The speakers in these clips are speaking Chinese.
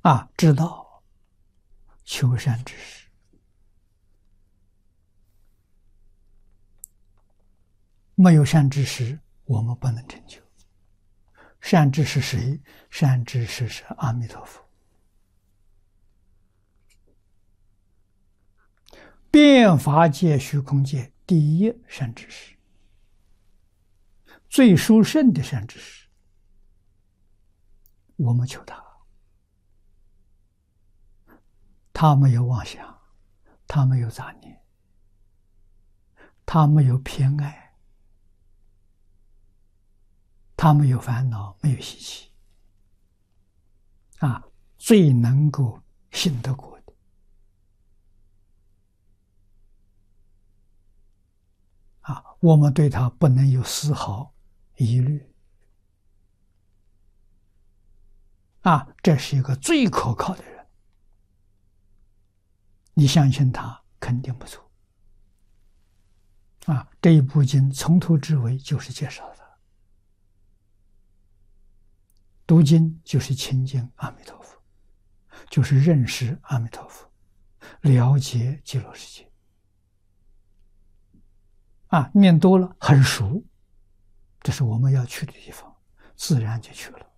知道求善之事，没有善知识，我们不能成就。善知识是谁？善知识是阿弥陀佛。遍法界、虚空界第一善知识，最殊胜的善知识，我们求他。他没有妄想，他没有杂念，他没有偏爱，他没有烦恼，没有习气，最能够信得过的。我们对他不能有丝毫疑虑。这是一个最可靠的人，你相信他肯定不错。这一部经从头至尾就是介绍他。读经就是亲近阿弥陀佛，就是认识阿弥陀佛，了解极乐世界。念多了很熟，这是我们要去的地方，自然就去了。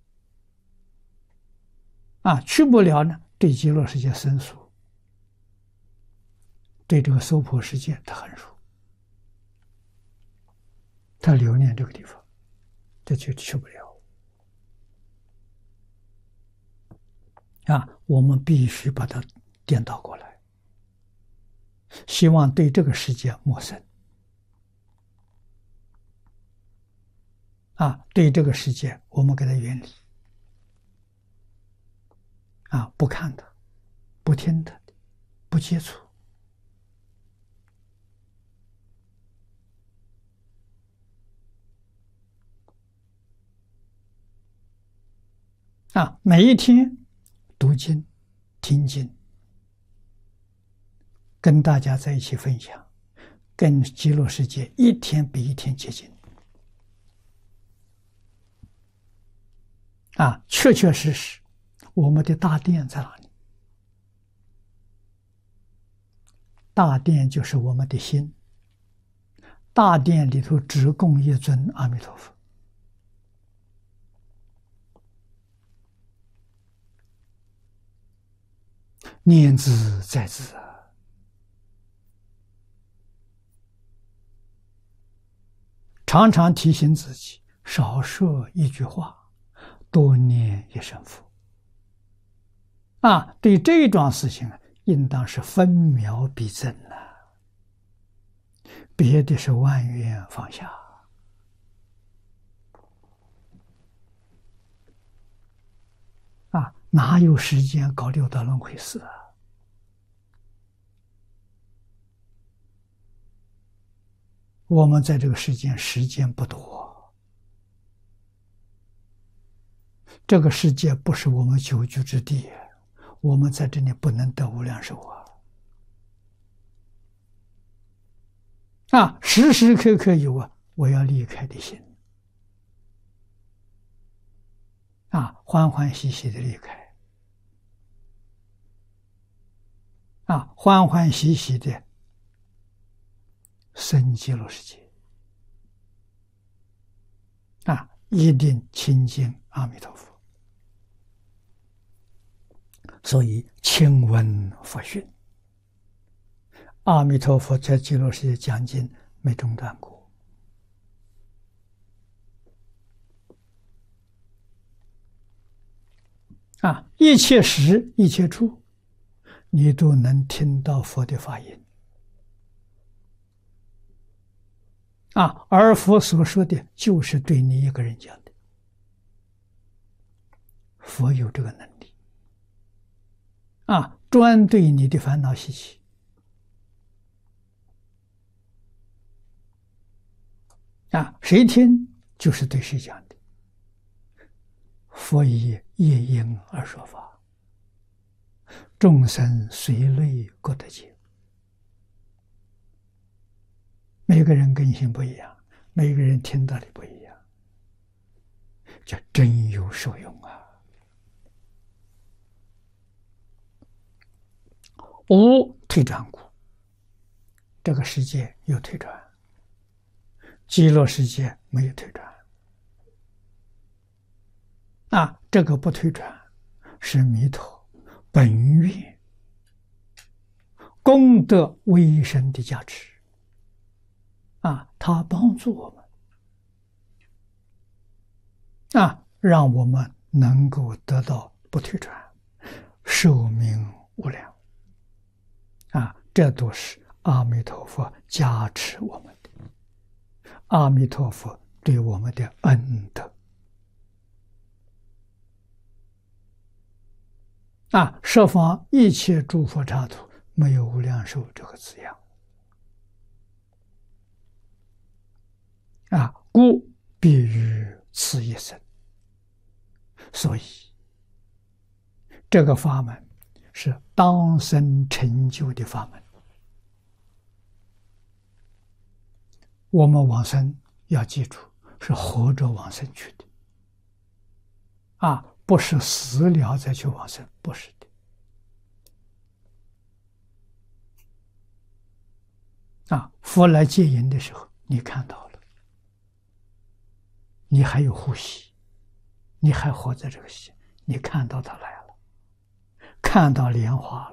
去不了呢，对极乐世界生疏，对这个娑婆世界他很熟，他留恋这个地方，这就去不了。我们必须把它颠倒过来，希望对这个世界陌生。对这个世界我们给它远离。不看它，不听它，不接触。每一天读经、听经，跟大家在一起分享，跟极乐世界一天比一天接近。确确实实，我们的大殿在哪里？大殿就是我们的心，大殿里头只供一尊阿弥陀佛。念兹在兹常常提醒自己，少说一句话，多念一声佛。对这桩事情应当是分秒必争别的是万缘放下。哪有时间搞六道轮回事我们在这个世间时间不多，这个世界不是我们久居之地，我们在这里不能得无量寿时时刻刻有我要离开的心欢欢喜喜的离开欢欢喜喜的生极乐世界一定亲近阿弥陀佛。所以亲闻佛讯，阿弥陀佛在极乐世界讲经没中断过一切时一切处你都能听到佛的法音而佛所说的就是对你一个人讲的，佛有这个能力专对你的烦恼习气谁听就是对谁讲的。佛以业因而说法，众生随类各得解。每个人根性不一样，每个人听到的不一样，叫真有受用无退转故，这个世界有退转，极乐世界没有退转。这个不退转是弥陀本愿功德威神的加持他帮助我们让我们能够得到不退转，寿命无量这都是阿弥陀佛加持我们的，阿弥陀佛对我们的恩德十方一切诸佛刹土没有无量寿这个字样故必于此一生。所以这个法门是当生成就的法门。我们往生要记住，是活着往生去的不是死了再去往生，不是的佛来接引的时候，你看到了，你还有呼吸，你还活在这个世界，你看到他来了，看到莲花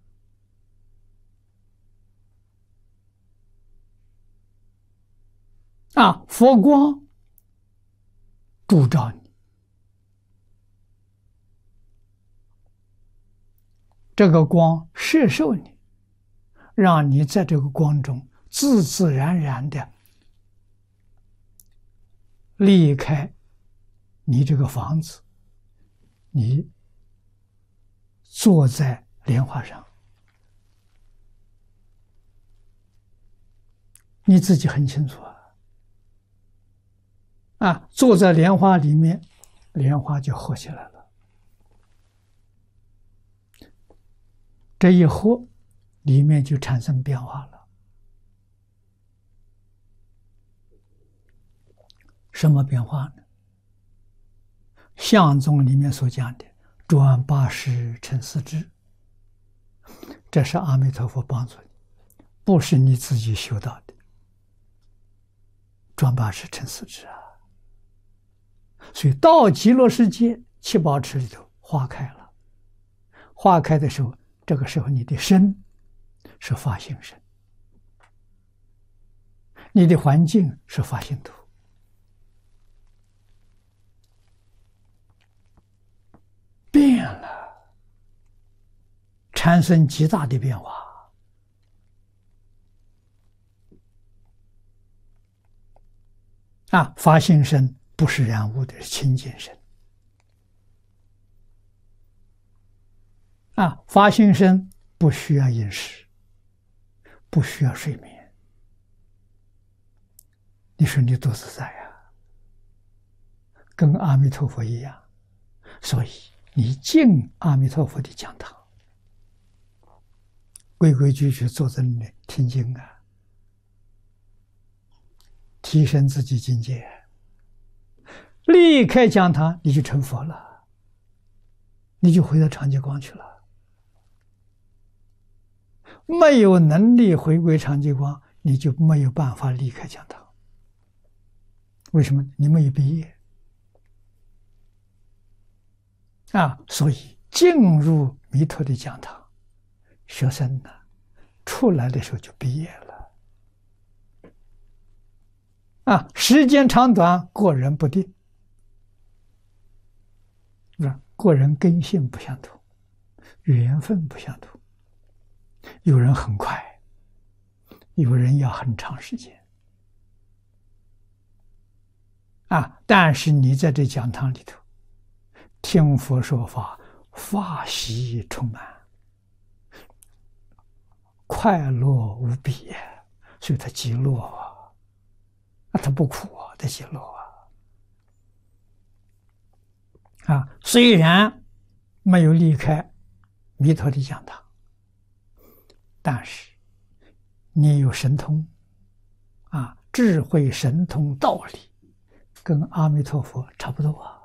了佛光铸照你，这个光摄受你，让你在这个光中自自然然的离开你这个房子，你坐在莲花上，你自己很清楚坐在莲花里面，莲花就合起来了。这一合，里面就产生变化了。什么变化呢？相宗里面所讲的转80成4智，这是阿弥陀佛帮助你，不是你自己修到的。转80成4智所以到极乐世界七宝池里头花开了，花开的时候，这个时候你的身是发心身，你的环境是发心土，变了，产生极大的变化发心身不是染污的，是清净身发心身不需要饮食，不需要睡眠，你说你多自在跟阿弥陀佛一样。所以你进阿弥陀佛的讲堂，规规矩矩坐在那里听经提升自己境界，离开讲堂你就成佛了，你就回到常寂光去了。没有能力回归常寂光，你就没有办法离开讲堂。为什么？你没有毕业所以进入弥陀的讲堂，学生出来的时候就毕业了时间长短个人不定，个人根性不相同，缘分不相同，有人很快，有人要很长时间但是你在这讲堂里头听佛说法，法喜充满，快乐无比所以他极乐他不苦他极乐虽然没有离开弥陀的讲堂，但是你有神通智慧神通道理，跟阿弥陀佛差不多